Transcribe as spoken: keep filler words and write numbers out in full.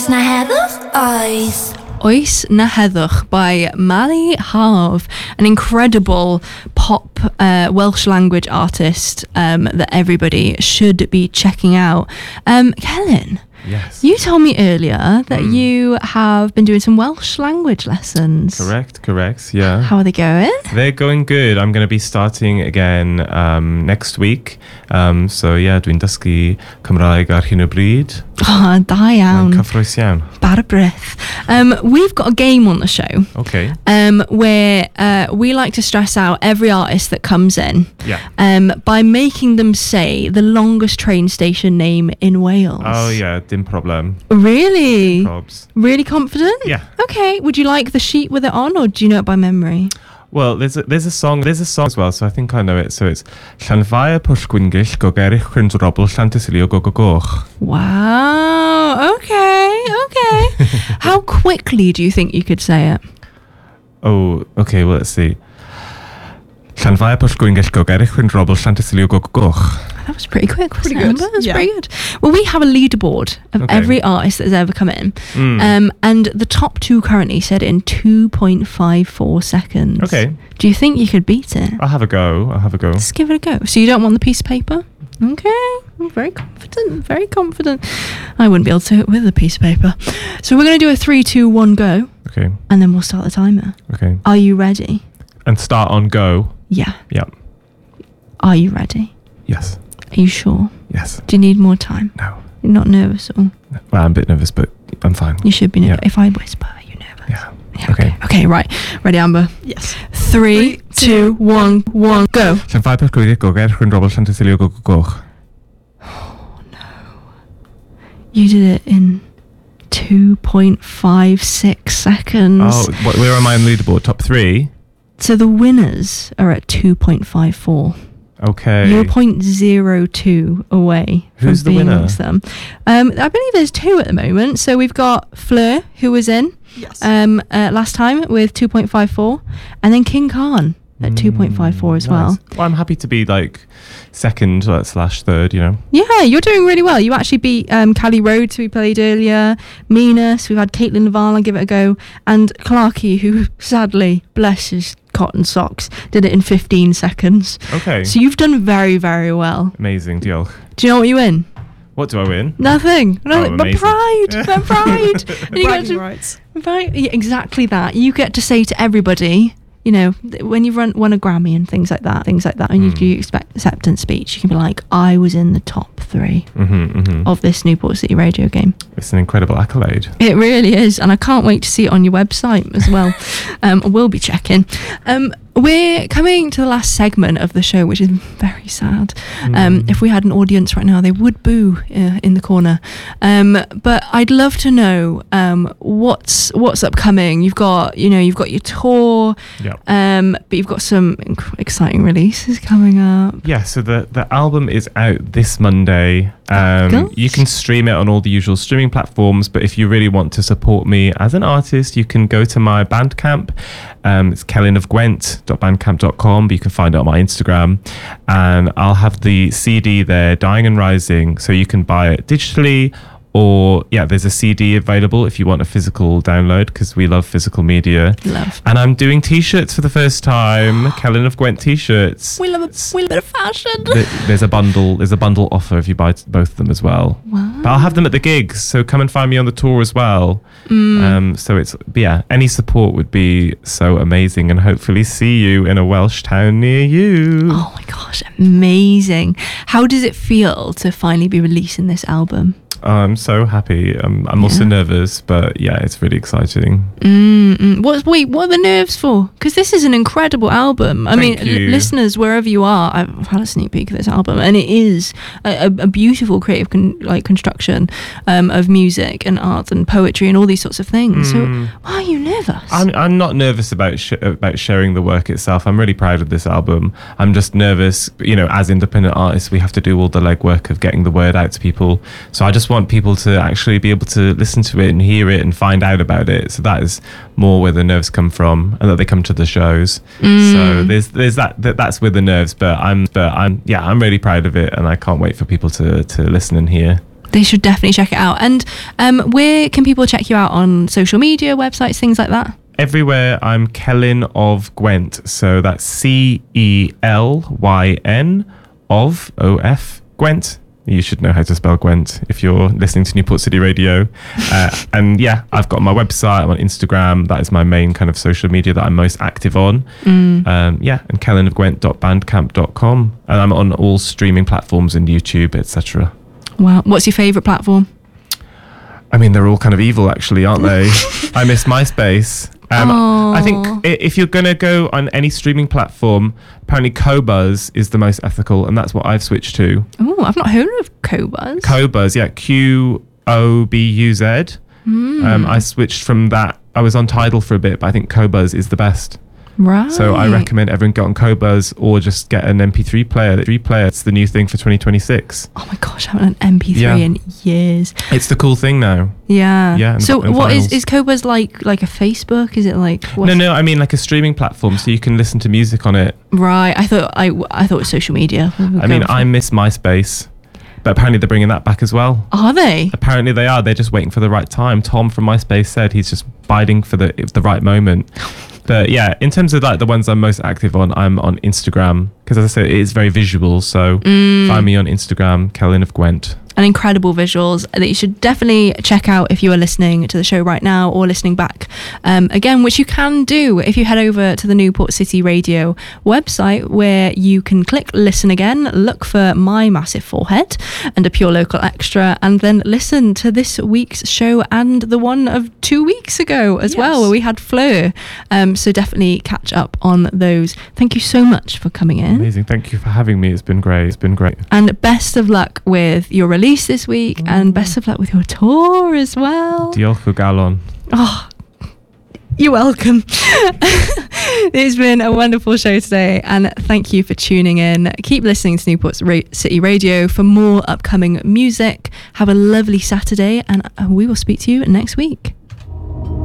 Na heddwch oes. Oes na heddwch by Mali Harv, an incredible pop uh, Welsh language artist um, that everybody should be checking out. Um, Celyn, yes. You told me earlier that Mm. you have been doing some Welsh language lessons. Correct, correct, yeah. How are they going? They're going good. I'm going to be starting again um, next week. Um, so yeah, dwi'n dysgu Cymraeg ar hyn o bryd. Oh, da iawn. Cyffrous iawn. Bad breath. Um, we've got a game on the show. Okay. Um, where uh, we like to stress out every artist that comes in Yeah. um, by making them say the longest train station name in Wales. Oh yeah, dim problem. Really? Probs. Really confident? Yeah. Okay. Would you like the sheet with it on, or do you know it by memory? Well, there's a, there's a song there's a song as well, so I think I know it. So it's Llanfair Pwllgwyngyll Gogerich Chwyndrabl Llantysilio Gogogoch. Wow. Okay. Okay. How quickly do you think you could say it? Oh, okay. Well, let's see. Llanfair Pwllgwyngyll Gogerich Chwyndrabl Llantysilio Gogogoch. That was pretty quick. Pretty wasn't it, good, Amber? That was yeah. pretty good. Well, we have a leaderboard of Okay. every artist that's ever come in. Mm. Um, and the top two currently said it in two point five four seconds. Okay. Do you think you could beat it? I'll have a go. I'll have a go. Just give it a go. So you don't want the piece of paper? Okay. I'm very confident. Very confident. I wouldn't be able to do it with a piece of paper. So we're going to do a three, two, one, go. Okay. And then we'll start the timer. Okay. Are you ready? And start on go. Yeah. Yeah. Are you ready? Yes. Are you sure? Yes. Do you need more time? No. You're not nervous at all? No. Well, I'm a bit nervous, but I'm fine. You should be nervous. Yeah. If I whisper, are you nervous? Yeah. Yeah, Okay. Okay, right. Ready, Amber? Yes. Three, Three, two, one, one, go. Llanfair Pwllgwyngyll Gogerich Chwyndrabl Llantysilio Gogogoch. You did it in two point five six seconds. Oh, what, where am I on the leaderboard? Top three? So the winners are at two point five four. Okay. You're zero point zero two away Who's the from being winner? amongst them. Um, I believe there's two at the moment. So we've got Fleur, who was in Yes. um, uh, last time with two point five four, and then King Khan at two point five four as well. Nice. Well, I'm happy to be like second uh, slash third, you know. Yeah, you're doing really well. You actually beat um, Callie Rhodes, who we played earlier, Minas, we've had Caitlin Lavala give it a go, and Clarkey, who sadly, bless his cotton socks, did it in fifteen seconds. Okay. So you've done very, very well. Amazing. Diolch. Do you know what you win? What do I win? Nothing. Nothing. but amazing. pride. But pride. And you get Bragging to, rights. right, yeah, exactly that. You get to say to everybody, you know, th- when you run won a Grammy and things like that, things like that, and you Mm. do expect acceptance speech, you can be like, I was in the top three Mm-hmm, mm-hmm. of this Newport City radio game. It's an incredible accolade. It really is, and I can't wait to see it on your website as well. um, we'll be checking. Um, we're coming to the last segment of the show, which is very sad. Um, Mm. if we had an audience right now, they would boo uh, in the corner. Um, but I'd love to know um, what's what's upcoming. You've got, you know, you've got your tour, Yeah. um, but you've got some inc- exciting releases coming up. Yeah, so the, the album is out this Monday. Um, Gosh. you can stream it on all the usual streaming platforms, but if you really want to support me as an artist, you can go to my Bandcamp. Um, it's kelyn of gwent dot bandcamp dot com, but you can find it on my Instagram. And I'll have the C D there, Dying and Rising, so you can buy it digitally. Or, yeah, there's a C D available if you want a physical download, because we love physical media. Love. And I'm doing t-shirts for the first time, Kelyn of Gwent t-shirts. We love a, we love a bit of fashion. Th- There's a bundle. There's a bundle offer if you buy t- both of them as well. Wow. But I'll have them at the gigs, so come and find me on the tour as well. Mm. Um, so it's but yeah, any support would be so amazing, and hopefully see you in a Welsh town near you. Oh my gosh, amazing. How does it feel to finally be releasing this album? I'm so happy. Um, I'm also Yeah. nervous, but yeah, it's really exciting. Mm-mm. What, wait, what are the nerves for? Because this is an incredible album. I mean, Thank l- you. listeners, wherever you are, I've had a sneak peek of this album, and it is a, a, a beautiful creative con- like construction um, of music and art and poetry and all these sorts of things. Mm. So why are you nervous? I'm I'm not nervous about sh- about sharing the work itself. I'm really proud of this album. I'm just nervous, you know, as independent artists, we have to do all the legwork of getting the word out to people. So I just want people to actually be able to listen to it and hear it and find out about it. So that is more where the nerves come from, and that they come to the shows. Mm. So there's there's that, that that's with the nerves. But I'm but I'm yeah I'm really proud of it, and I can't wait for people to to listen and hear. They should definitely check it out. And um, where can people check you out on social media, websites, things like that? Everywhere I'm Celyn of Gwent. So that's C E L Y N of O F Gwent. You should know how to spell Gwent if you're listening to Newport City Radio. Uh, and yeah, I've got my website, I'm on Instagram. That is my main kind of social media that I'm most active on. Mm. Um, yeah, and celyn of gwent dot bandcamp dot com. And I'm on all streaming platforms and YouTube, et cetera. Wow. What's your favourite platform? I mean, they're all kind of evil, actually, aren't they? I miss MySpace. Um, I think i- if you're going to go on any streaming platform, apparently Qobuz is the most ethical, and that's what I've switched to. Oh, I've not heard of Qobuz. Qobuz, yeah, Q O B U Z. Mm. Um, I switched from that. I was on Tidal for a bit, but I think Qobuz is the best. Right. So I recommend everyone get on Qobuz or just get an M P three player. The three player, it's the new thing for twenty twenty-six. Oh my gosh, I haven't an M P three Yeah. in years. It's the cool thing now. Yeah. Yeah, and So vi- and what is vinyls. is Qobuz like? Like a Facebook? Is it like? What's No, no, I mean like a streaming platform, so you can listen to music on it. Right. I thought I I thought it was social media. I mean, I miss MySpace, but apparently they're bringing that back as well. Are they? Apparently they are. They're just waiting for the right time. Tom from MySpace said he's just biding for the the right moment. But yeah, in terms of like the ones I'm most active on, I'm on Instagram because, as I said, it is very visual. So Mm. find me on Instagram, Celyn of Gwent. And incredible visuals that you should definitely check out if you are listening to the show right now or listening back um, again, which you can do if you head over to the Newport City Radio website, where you can click listen again, look for My Massive Forehead and a Pure Local Extra, and then listen to this week's show and the one of two weeks ago as Yes. well, where we had Fleur. Um, so definitely catch up on those. Thank you so much for coming in. Amazing. Thank you for having me. It's been great. It's been great. And best of luck with your release this week, and best of luck with your tour as well. Diolch o galon. Oh, you're welcome. It's been a wonderful show today, and thank you for tuning in. Keep listening to Newport Ra- City Radio for more upcoming music. Have a lovely Saturday, and we will speak to you next week.